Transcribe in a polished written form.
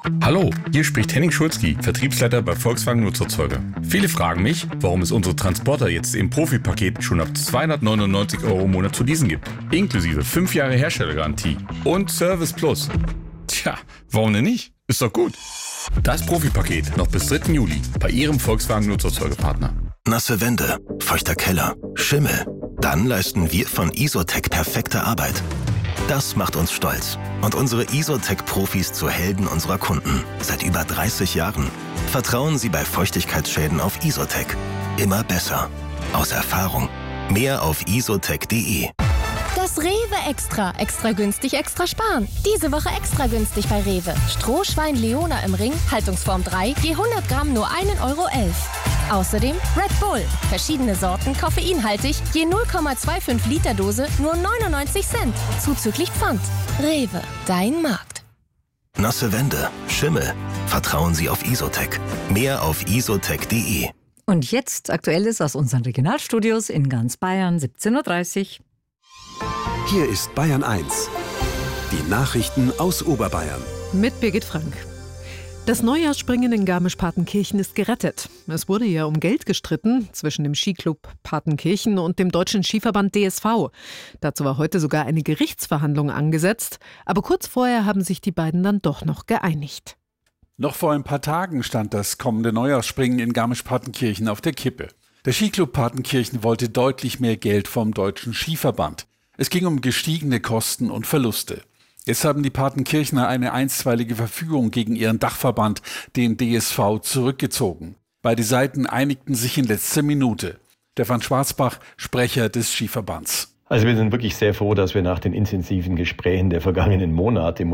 Hallo, hier spricht Henning Schulzki, Vertriebsleiter bei Volkswagen Nutzerzeuger. Viele fragen mich, warum es unsere Transporter jetzt im Profipaket schon ab 299 € im Monat zu leasen gibt. Inklusive 5 Jahre Herstellergarantie und Service Plus. Tja, warum denn nicht? Ist doch gut. Das Profipaket noch bis 3. Juli bei Ihrem Volkswagen Nutzerzeugerpartner. Nasse Wände, feuchter Keller, Schimmel. Dann leisten wir von Isotec perfekte Arbeit. Das macht uns stolz und unsere Isotec-Profis zu Helden unserer Kunden. Seit über 30 Jahren. Vertrauen Sie bei Feuchtigkeitsschäden auf Isotec. Immer besser. Aus Erfahrung. Mehr auf isotec.de. Das Rewe Extra. Extra günstig, extra sparen. Diese Woche extra günstig bei Rewe. Strohschwein Leona im Ring, Haltungsform 3, je 100 Gramm nur 1,11 €. Außerdem Red Bull. Verschiedene Sorten, koffeinhaltig, je 0,25 Liter Dose, nur 99 Cent. Zuzüglich Pfand. Rewe, dein Markt. Nasse Wände, Schimmel. Vertrauen Sie auf Isotec. Mehr auf isotec.de. Und jetzt Aktuelles aus unseren Regionalstudios in ganz Bayern, 17:30 Uhr. Hier ist Bayern 1. Die Nachrichten aus Oberbayern. Mit Birgit Frank. Das Neujahrsspringen in Garmisch-Partenkirchen ist gerettet. Es wurde ja um Geld gestritten zwischen dem Skiclub Partenkirchen und dem Deutschen Skiverband DSV. Dazu war heute sogar eine Gerichtsverhandlung angesetzt. Aber kurz vorher haben sich die beiden dann doch noch geeinigt. Noch vor ein paar Tagen stand das kommende Neujahrsspringen in Garmisch-Partenkirchen auf der Kippe. Der Skiclub Partenkirchen wollte deutlich mehr Geld vom Deutschen Skiverband. Es ging um gestiegene Kosten und Verluste. Jetzt haben die Partenkirchner eine einstweilige Verfügung gegen ihren Dachverband, den DSV, zurückgezogen. Beide Seiten einigten sich in letzter Minute. Stefan Schwarzbach, Sprecher des Skiverbands. Also wir sind wirklich sehr froh, dass wir nach den intensiven Gesprächen der vergangenen Monate